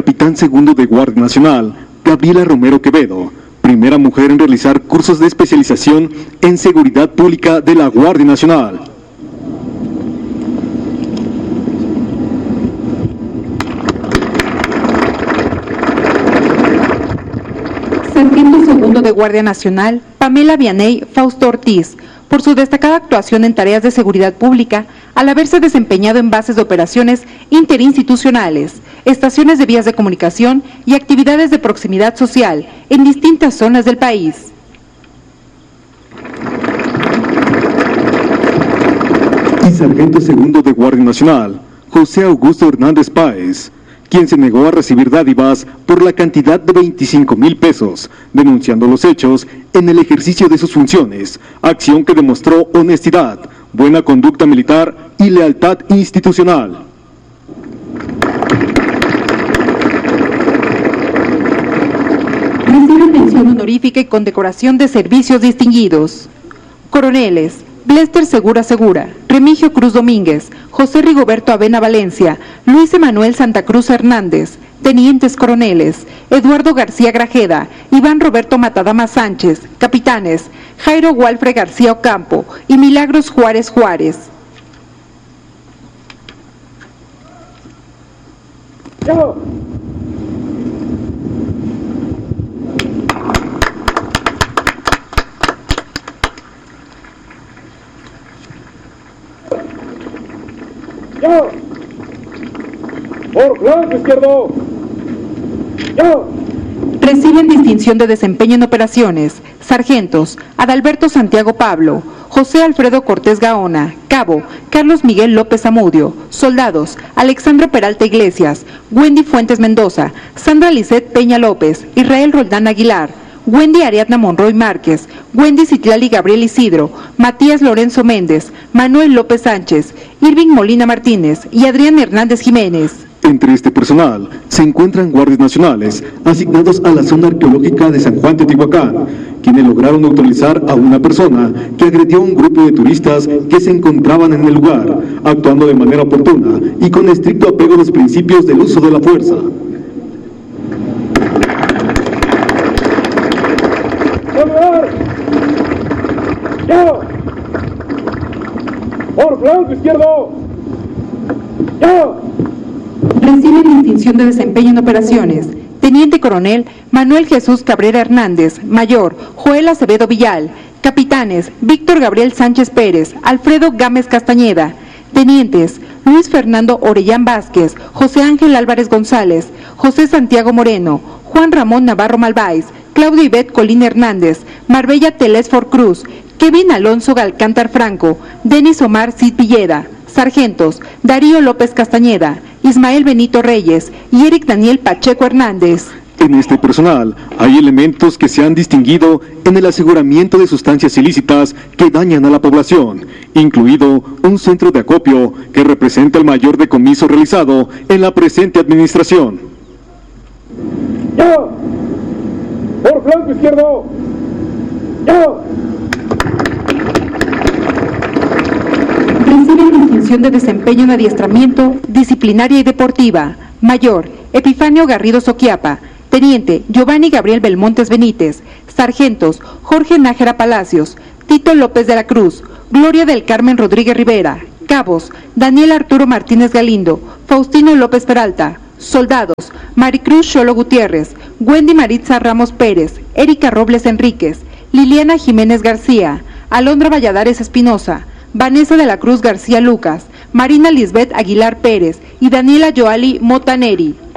capitán segundo de Guardia Nacional, Gabriela Romero Quevedo, primera mujer en realizar cursos de especialización en seguridad pública de la Guardia Nacional. Sargento segundo de Guardia Nacional, Pamela Vianey Fausto Ortiz, por su destacada actuación en tareas de seguridad pública, al haberse desempeñado en bases de operaciones interinstitucionales, estaciones de vías de comunicación y actividades de proximidad social en distintas zonas del país. Y Sargento segundo de Guardia Nacional, José Augusto Hernández Páez, quien se negó a recibir dádivas por la cantidad de 25,000 pesos, denunciando los hechos en el ejercicio de sus funciones, acción que demostró honestidad, buena conducta militar y lealtad institucional. Recibe mención honorífica y condecoración de servicios distinguidos. Coroneles: Blester Segura Segura, Remigio Cruz Domínguez, José Rigoberto Avena Valencia, Luis Emanuel Santa Cruz Hernández. Tenientes coroneles: Eduardo García Grajeda, Iván Roberto Matadama Sánchez. Capitanes: Jairo Walfre García Ocampo y Milagros Juárez Juárez. ¡Yo! ¡Yo! ¡Por flanco izquierdo! ¡Yo! Reciben distinción de desempeño en operaciones: sargentos: Adalberto Santiago Pablo, José Alfredo Cortés Gaona, cabo: Carlos Miguel López Amudio, soldados: Alexandro Peralta Iglesias, Wendy Fuentes Mendoza, Sandra Lisset Peña López, Israel Roldán Aguilar, Wendy Ariadna Monroy Márquez, Wendy Citlali Gabriel Isidro, Matías Lorenzo Méndez, Manuel López Sánchez, Irving Molina Martínez y Adrián Hernández Jiménez. Entre este personal se encuentran guardias nacionales asignados a la zona arqueológica de San Juan Teotihuacán, quienes lograron neutralizar a una persona que agredió a un grupo de turistas que se encontraban en el lugar, actuando de manera oportuna y con estricto apego a los principios del uso de la fuerza. ¡Yo! ¡Por flanco izquierdo! ¡Yo! Recibe distinción de desempeño en operaciones: Teniente Coronel Manuel Jesús Cabrera Hernández, Mayor Joel Acevedo Villal, Capitanes Víctor Gabriel Sánchez Pérez, Alfredo Gámez Castañeda, Tenientes Luis Fernando Orellán Vázquez, José Ángel Álvarez González, José Santiago Moreno, Juan Ramón Navarro Malváez, Claudio Ivette Colín Hernández, Marbella Telesfor Cruz, Kevin Alonso Galcántar Franco, Denis Omar Cid Villeda. Sargentos: Darío López Castañeda, Ismael Benito Reyes y Eric Daniel Pacheco Hernández. En este personal hay elementos que se han distinguido en el aseguramiento de sustancias ilícitas que dañan a la población, incluido un centro de acopio que representa el mayor decomiso realizado en la presente administración. ¡Yo! ¡Por flanco izquierdo! ¡Yo! Reciben distinción de desempeño en adiestramiento, disciplinaria y deportiva: Mayor Epifanio Garrido Soquiapa, Teniente Giovanni Gabriel Belmontes Benítez, Sargentos: Jorge Nájera Palacios, Tito López de la Cruz, Gloria del Carmen Rodríguez Rivera, Cabos: Daniel Arturo Martínez Galindo, Faustino López Peralta, Soldados: Maricruz Xolo Gutiérrez, Wendy Maritza Ramos Pérez, Erika Robles Enríquez, Liliana Jiménez García, Alondra Valladares Espinosa, Vanessa de la Cruz García Lucas, Marina Lisbeth Aguilar Pérez y Daniela Joali Mota Neri.